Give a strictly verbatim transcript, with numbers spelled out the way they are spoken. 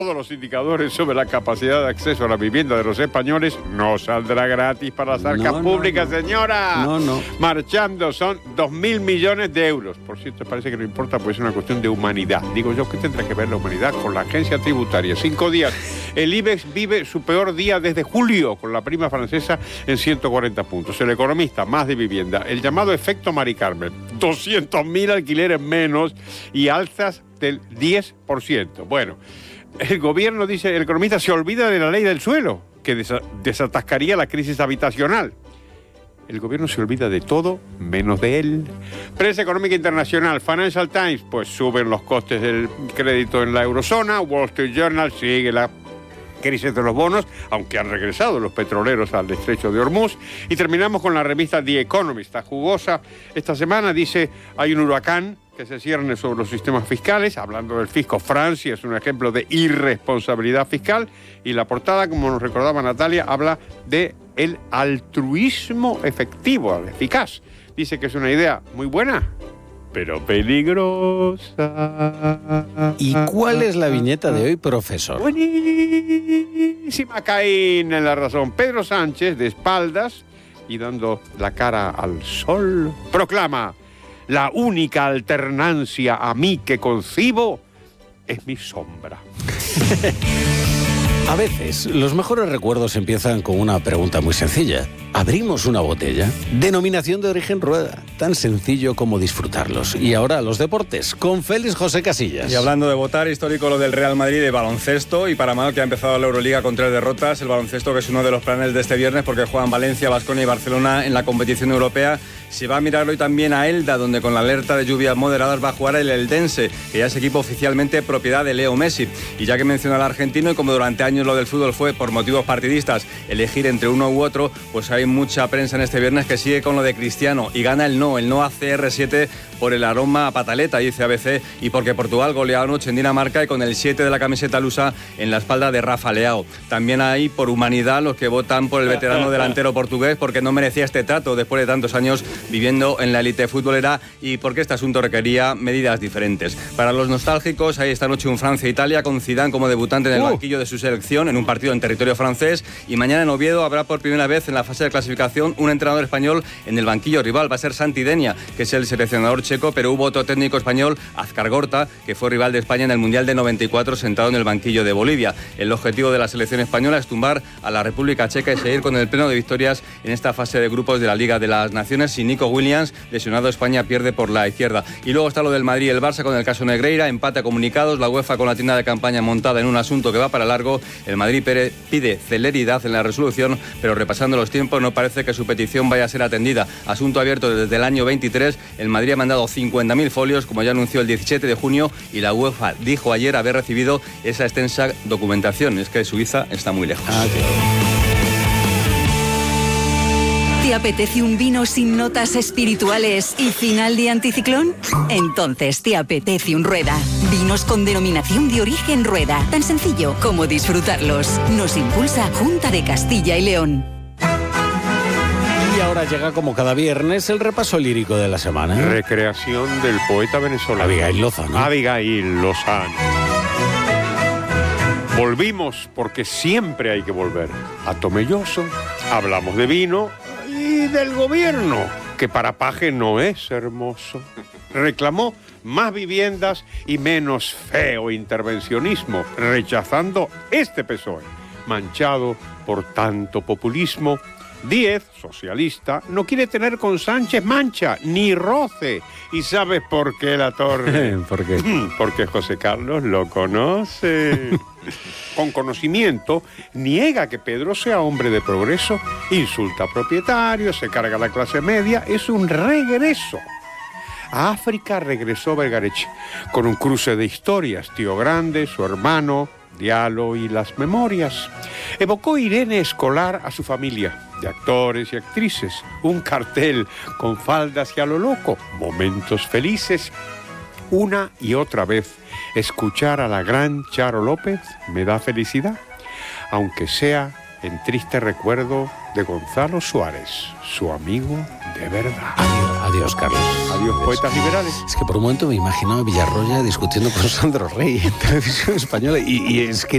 todos los indicadores sobre la capacidad de acceso a la vivienda de los españoles, no saldrá gratis para las arcas no, públicas, no, no. señora. No, no. Marchando son dos mil millones de euros. Por cierto, parece que no importa, pues es una cuestión de humanidad. Digo yo, ¿qué tendrá que ver la humanidad con la agencia tributaria? Cinco días. El IBEX vive su peor día desde julio, con la prima francesa en ciento cuarenta puntos. El economista, más de vivienda. El llamado efecto Mari Carmen. doscientos mil alquileres menos y alzas del diez por ciento. Bueno, el gobierno, dice el economista, se olvida de la ley del suelo, que desa- desatascaría la crisis habitacional. El gobierno se olvida de todo, menos de él. Prensa económica internacional, Financial Times, pues suben los costes del crédito en la eurozona. Wall Street Journal sigue la crisis de los bonos, aunque han regresado los petroleros al estrecho de Hormuz. Y terminamos con la revista The Economist, jugosa esta semana. Dice, hay un huracán que se cierne sobre los sistemas fiscales. Hablando del fisco, Francia es un ejemplo de irresponsabilidad fiscal. Y la portada, como nos recordaba Natalia, habla de el altruismo efectivo, eficaz. Dice que es una idea muy buena, pero peligrosa. ¿Y cuál es la viñeta de hoy, profesor? Buenísima, Caín en la razón. Pedro Sánchez, de espaldas y dando la cara al sol, proclama: la única alternancia a mí que concibo es mi sombra. A veces, los mejores recuerdos empiezan con una pregunta muy sencilla. ¿Abrimos una botella? Denominación de origen Rueda. Tan sencillo como disfrutarlos. Y ahora los deportes, con Félix José Casillas. Y hablando de votar, histórico lo del Real Madrid de baloncesto. Y para mal que ha empezado la Euroliga con tres derrotas. El baloncesto, que es uno de los planes de este viernes, porque juegan Valencia, Baskonia y Barcelona en la competición europea. Se va a mirar hoy también a Elda, donde con la alerta de lluvias moderadas va a jugar el Eldense, que ya es equipo oficialmente propiedad de Leo Messi. Y ya que menciona al argentino, y como durante años lo del fútbol fue por motivos partidistas elegir entre uno u otro, pues hay mucha prensa en este viernes que sigue con lo de Cristiano y gana el no, el no a C R siete por el aroma a pataleta, dice A B C, y porque Portugal goleó anoche en Dinamarca y con el siete de la camiseta lusa en la espalda de Rafa Leao. También hay por humanidad los que votan por el veterano delantero portugués porque no merecía este trato después de tantos años viviendo en la élite futbolera y porque este asunto requería medidas diferentes. Para los nostálgicos, hay esta noche un Francia-Italia con Zidane como debutante en el uh. banquillo de su selección en un partido en territorio francés, y mañana en Oviedo habrá por primera vez en la fase de clasificación un entrenador español en el banquillo rival. Va a ser Santi Denia, que es el seleccionador checo, pero hubo otro técnico español, Azcar Gorta, que fue rival de España en el Mundial de noventa y cuatro, sentado en el banquillo de Bolivia. El objetivo de la selección española es tumbar a la República Checa y seguir con el pleno de victorias en esta fase de grupos de la Liga de las Naciones. Y Nico Williams, lesionado, España pierde por la izquierda. Y luego está lo del Madrid y el Barça con el caso Negreira, empate a comunicados, la UEFA con la tienda de campaña montada en un asunto que va para largo. El Madrid pide celeridad en la resolución, pero repasando los tiempos no parece que su petición vaya a ser atendida. Asunto abierto desde el año veintitrés, el Madrid ha mandado cincuenta mil folios, como ya anunció el diecisiete de junio, y la UEFA dijo ayer haber recibido esa extensa documentación. Es que Suiza está muy lejos. Ah, ¿Te apetece un vino sin notas espirituales y final de anticiclón? Entonces te apetece un Rueda. Vinos con denominación de origen Rueda. Tan sencillo como disfrutarlos. Nos impulsa Junta de Castilla y León. Y ahora llega, como cada viernes, el repaso lírico de la semana. Recreación del poeta venezolano Abigail Lozano. Abigail Lozano. Volvimos porque siempre hay que volver. A Tomelloso, hablamos de vino y del gobierno, que para Paje no es hermoso. Reclamó más viviendas y menos feo intervencionismo, rechazando este P S O E, manchado por tanto populismo. Díez, socialista, no quiere tener con Sánchez mancha ni roce. ¿Y sabes por qué, La Torre? ¿Por qué? Porque José Carlos lo conoce. Con conocimiento, niega que Pedro sea hombre de progreso, insulta a propietarios, se carga a la clase media, es un regreso. A África regresó Vergarech con un cruce de historias, Tío Grande, su hermano, Diallo y las memorias. Evocó Irene Escolar a su familia, de actores y actrices, un cartel con faldas y a lo loco, momentos felices. Una y otra vez, escuchar a la gran Charo López me da felicidad, aunque sea en triste recuerdo de Gonzalo Suárez, su amigo de verdad. Adiós, adiós Carlos. Adiós, poetas liberales. Es que por un momento me imaginaba a Villarroya discutiendo con Sandro Rey en Televisión Española y, y es que